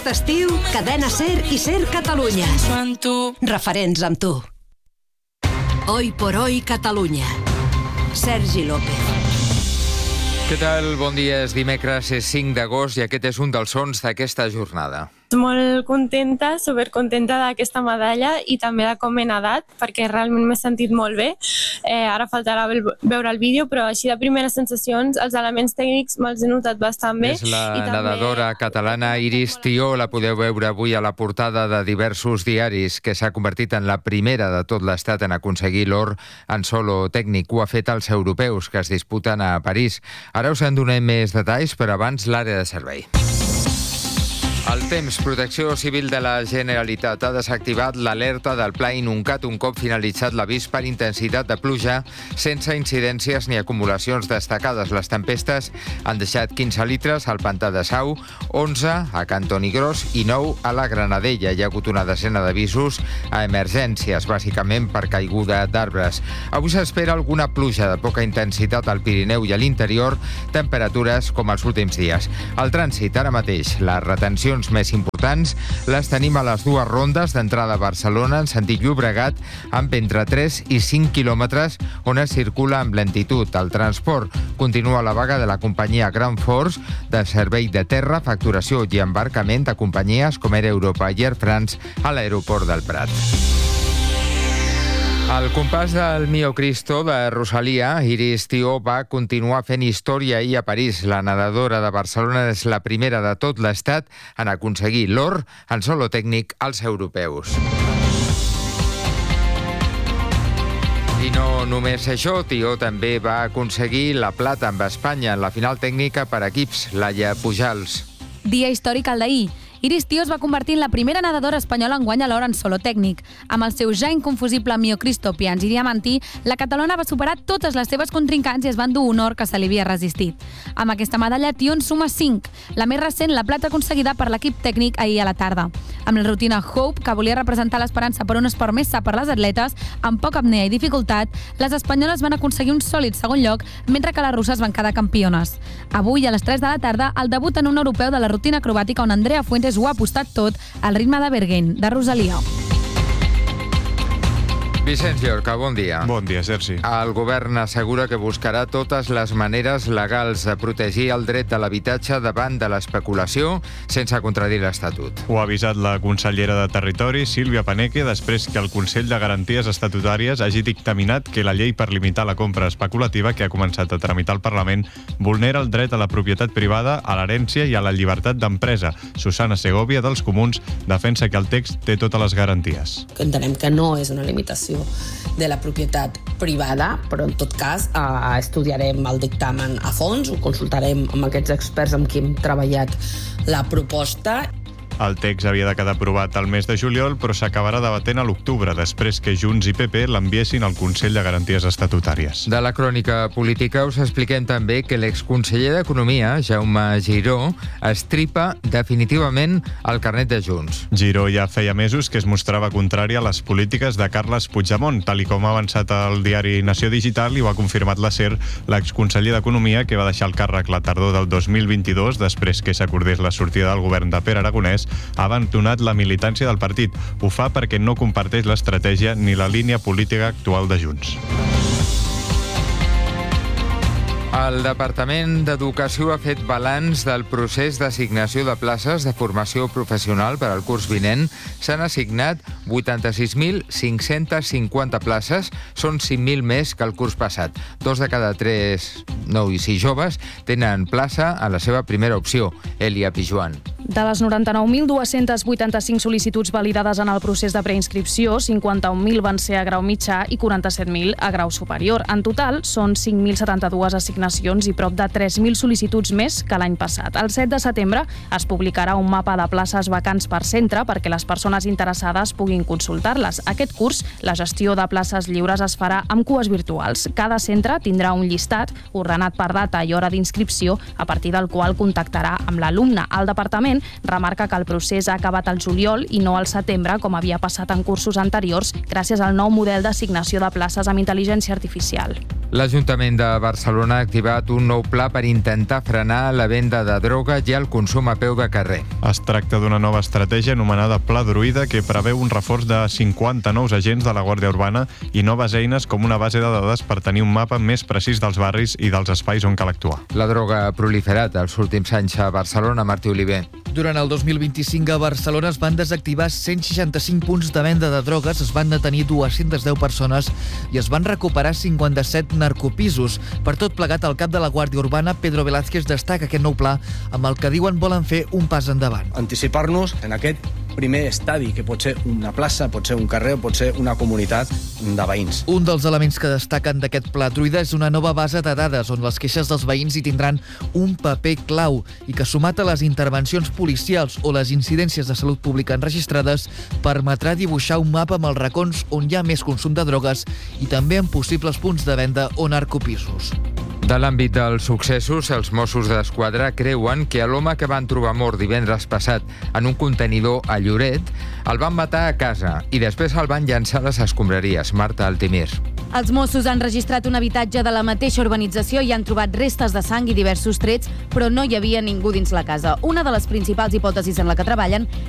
Aquest estiu, Cadena SER i SER Catalunya. Referents amb tu. Hoy por hoy Catalunya. Sergi López. Què tal? Bon dia. És dimecres, és 5 d'agost i aquest és un dels sons d'aquesta jornada. Molt contenta, supercontenta d'aquesta medalla i també de com he nedat, perquè realment m'he sentit molt bé. Ara faltarà veure el vídeo, però així de primeres sensacions, els elements tècnics me'ls he notat bastant bé. És la nedadora catalana Iris Tió, la podeu veure avui a la portada de diversos diaris, que s'ha convertit en la primera de tot l'estat en aconseguir l'or en solo tècnic. Ho ha fet als europeus, que es disputen a París. Ara us en donem més detalls, però abans l'àrea de servei. El temps. Protecció Civil de la Generalitat ha desactivat l'alerta del Pla Inuncat un cop finalitzat l'avís per intensitat de pluja sense incidències ni acumulacions destacades. Les tempestes han deixat 15 litres al Pantà de Sau, 11 a Cantoni Gros i 9 a la Granadella. Hi ha hagut una desena d'avisos a emergències, bàsicament per caiguda d'arbres. Avui s'espera alguna pluja de poca intensitat al Pirineu i a l'interior, temperatures com els últims dies. El trànsit, ara mateix, les retencions més importants les tenim a les dues rondes d'entrada a Barcelona en sentit Llobregat amb entre 3 i 5 quilòmetres on es circula amb lentitud. El transport continua la vaga de la companyia Grand Force de servei de terra, facturació i embarcament de companyies com Air Europa i Air France a l'aeroport del Prat. Al compàs del Mio Cristo de Rosalia, Iris Tió va continuar fent història ahir a París. La nedadora de Barcelona és la primera de tot l'estat en aconseguir l'or en solo tècnic als europeus. I no només això, Tió també va aconseguir la plata amb Espanya en la final tècnica per equips, Laia Pujals. Dia històric el d'ahir. Iris Tió es va convertir en la primera nedadora espanyola en guanyar l'or en solo tècnic. Amb el seu ja inconfusible Mio Cristo, pians i diamantí, la catalana va superar totes les seves contrincants i es va endur un or que se li havia resistit. Amb aquesta medalla, Tió en suma 5, la més recent, la plata aconseguida per l'equip tècnic ahir a la tarda. Amb la rutina Hope, que volia representar l'esperança per un esport més sa per les atletes, amb poca apnea i dificultat, les espanyoles van aconseguir un sòlid segon lloc, mentre que les russes van quedar campiones. Avui, a les 3 de la tarda, el debut en un europeu de la rutina acrobàtica on Andrea Fuentes ho ha apostat tot al ritme de Bergen, de Rosalia. Vicenç Llorca, bon dia. Bon dia, Sergi. El govern assegura que buscarà totes les maneres legals de protegir el dret a l'habitatge davant de l'especulació sense contradir l'Estatut. Ho ha avisat la consellera de Territori, Sílvia Paneque, després que el Consell de Garanties Estatutàries hagi dictaminat que la llei per limitar la compra especulativa que ha començat a tramitar el Parlament vulnera el dret a la propietat privada, a l'herència i a la llibertat d'empresa. Susana Segovia, dels Comuns, defensa que el text té totes les garanties. Entenem que no és una limitació de la propietat privada, però en tot cas estudiarem el dictamen a fons, ho consultarem amb aquests experts amb qui hem treballat la proposta. El text havia de quedar aprovat al mes de juliol, però s'acabarà debatent a l'octubre, després que Junts i PP l'enviessin al Consell de Garanties Estatutàries. De la crònica política us expliquem també que l'exconseller d'Economia, Jaume Giró, estripa definitivament el carnet de Junts. Giró ja feia mesos que es mostrava contrari a les polítiques de Carles Puigdemont, tal i com ha avançat el diari Nació Digital i ho ha confirmat la SER, l'exconseller d'Economia, que va deixar el càrrec la tardor del 2022, després que s'acordés la sortida del govern de Pere Aragonès, ha abandonat la militància del partit. Ho fa perquè no comparteix l'estratègia ni la línia política actual de Junts. El Departament d'Educació ha fet balanç del procés d'assignació de places de formació professional per al curs vinent. S'han assignat 86.550 places, són 5.000 més que el curs passat. 2 de cada 3 nois i joves tenen plaça a la seva primera opció, Elia Pijuan. De les 99.285 sol·licituds validades en el procés de preinscripció, 51.000 van ser a grau mitjà i 47.000 a grau superior. En total, són 5.072 assignacions i prop de 3.000 sol·licituds més que l'any passat. El 7 de setembre es publicarà un mapa de places vacants per centre perquè les persones interessades puguin consultar-les. Aquest curs, la gestió de places lliures es farà amb cues virtuals. Cada centre tindrà un llistat ordenat per data i hora d'inscripció, a partir del qual contactarà amb l'alumne. El departament l'Ajuntament remarca que el procés ha acabat al juliol i no al setembre, com havia passat en cursos anteriors, gràcies al nou model d'assignació de places amb intel·ligència artificial. L'Ajuntament de Barcelona ha activat un nou pla per intentar frenar la venda de droga i el consum a peu de carrer. Es tracta d'una nova estratègia anomenada Pla Druida, que preveu un reforç de 50 nous agents de la Guàrdia Urbana i noves eines com una base de dades per tenir un mapa més precís dels barris i dels espais on cal actuar. La droga ha proliferat els últims anys a Barcelona. Martí Oliver. Durant el 2025 a Barcelona es van desactivar 165 punts de venda de drogues, es van detenir 210 persones i es van recuperar 57 narcopisos. Per tot plegat, el cap de la Guàrdia Urbana, Pedro Velázquez, destaca aquest nou pla amb el que diuen volen fer un pas endavant. Anticipar-nos en aquest primer estadi, que pot ser una plaça, pot ser un carrer, pot ser una comunitat de veïns. Un dels elements que destaquen d'aquest pla Druida és una nova base de dades on les queixes dels veïns hi tindran un paper clau i que, sumat a les intervencions policials o les incidències de salut pública enregistrades, permetrà dibuixar un mapa amb els racons on hi ha més consum de drogues i també en possibles punts de venda o narcopisos. De l'àmbit dels successos, els Mossos d'Esquadra creuen que l'home que van trobar mort divendres passat en un contenidor a Lloret el van matar a casa i després el van llançar a les escombraries. Marta Altimir. Els Mossos han registrat un habitatge de la mateixa urbanització i han trobat restes de sang i diversos trets, però no hi havia ningú dins la casa. Una de les principals hipòtesis en la que treballen